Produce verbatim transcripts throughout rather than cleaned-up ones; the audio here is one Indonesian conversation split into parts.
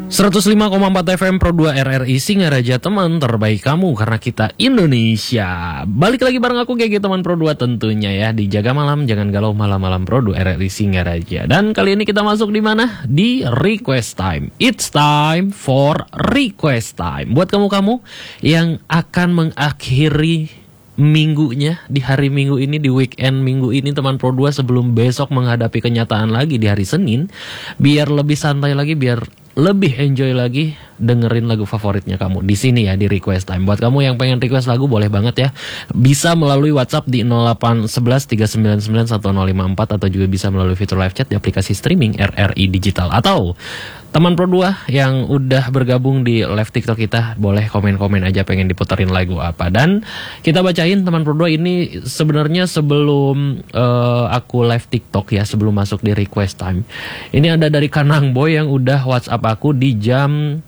seratus lima koma empat F M Pro dua R R I Singaraja, teman terbaik kamu karena kita Indonesia. Balik lagi bareng aku G G teman Pro dua tentunya ya, di Jaga Malam Jangan Galau Malam-Malam Pro dua R R I Singaraja. Dan kali ini kita masuk di mana? Di request time. It's time for request time. Buat kamu-kamu yang akan mengakhiri minggunya di hari Minggu ini, di weekend Minggu ini teman Pro dua, sebelum besok menghadapi kenyataan lagi di hari Senin, biar lebih santai lagi, biar lebih enjoy lagi, dengerin lagu favoritnya kamu di sini ya, di request time. Buat kamu yang pengen request lagu boleh banget ya, bisa melalui WhatsApp di nol delapan satu satu tiga sembilan sembilan satu nol lima empat, atau juga bisa melalui fitur live chat di aplikasi streaming R R I Digital. Atau teman Pro dua yang udah bergabung di live TikTok kita, boleh komen-komen aja pengen diputerin lagu apa, dan kita bacain teman Pro dua ini. Sebenarnya sebelum uh, aku live TikTok ya, sebelum masuk di request time, ini ada dari Kanang Boy yang udah WhatsApp aku di jam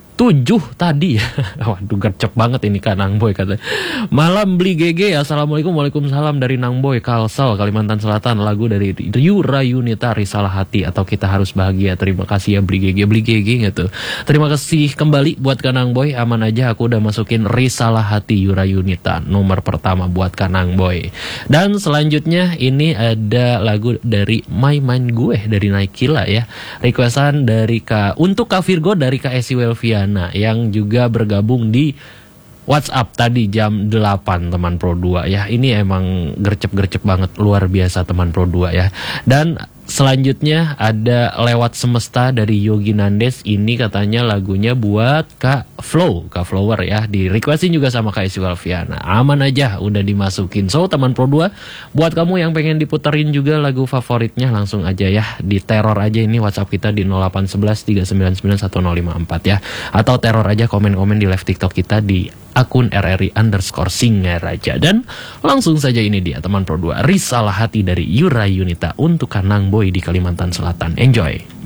tujuh tadi ya. Waduh, gercep banget ini Kak Nang Boy, kata malam beli G G. Assalamualaikum, waalaikumsalam dari Nang Boy, Kalsel, Kalimantan Selatan. Lagu dari Yura Yunita, Risalah Hati atau Kita Harus Bahagia. Terima kasih ya beli G G, beli G G gitu. Terima kasih kembali buat Kak Nang Boy. Aman aja, aku udah masukin Risalah Hati Yura Yunita nomor pertama buat Kak Nang Boy. Dan selanjutnya ini ada lagu dari My Mind Gue dari Naikila ya. Requestan dari Kak, untuk Kak Virgo dari Kak Esi Welviana yang juga bergabung di WhatsApp tadi jam delapan teman Pro dua ya. Ini emang gercep-gercep banget, luar biasa teman Pro dua ya. Dan selanjutnya ada Lewat Semesta dari Yogi Nandes. Ini katanya lagunya buat Kak Flow, Kak Flower ya. Di requestin juga sama Kak Esi Welviana. Aman aja, udah dimasukin. So teman Pro dua, buat kamu yang pengen diputerin juga lagu favoritnya, langsung aja ya, di teror aja ini WhatsApp kita di nol delapan satu satu tiga sembilan sembilan satu nol lima empat ya. Atau teror aja komen-komen di live TikTok kita di akun R R I underscore Singaraja. Dan langsung saja ini dia teman Pro dua, Risalah Hati dari Yura Yunita untuk Kanang Boy di Kalimantan Selatan. Enjoy.